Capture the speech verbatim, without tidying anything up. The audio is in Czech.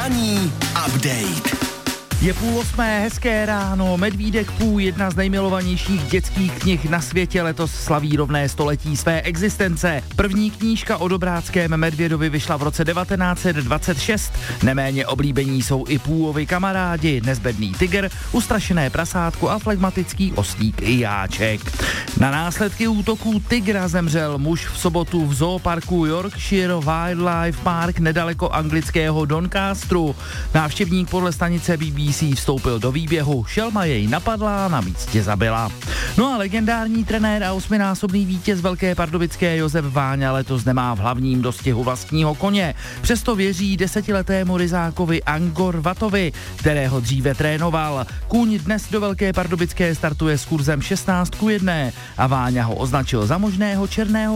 Ranní update. Je půl osmé, hezké ráno, Medvídek Pů, jedna z nejmilovanějších dětských knih na světě, letos slaví rovné století své existence. První knížka o dobráckém medvědovi vyšla v roce devatenáct set dvacet šest. Neméně oblíbení jsou i Půovi kamarádi, nezbedný tygr, ustrašené prasátko a flegmatický oslík i jáček. Na následky útoků tygra zemřel muž v sobotu v zooparku Yorkshire Wildlife Park nedaleko anglického Doncasteru. Návštěvník podle stanice B B C vstoupil do výběhu, šelma jej napadla a na místě zabila. No a legendární trenér a osminásobný vítěz Velké Pardubické Josef Váňa letos nemá v hlavním dostihu vlastního koně. Přesto věří desetiletému ryzákovi Angor Vatovi, kterého dříve trénoval. Kůň dnes do Velké Pardubické startuje s kurzem šestnáct ku jedné a Váňa ho označil za možného černého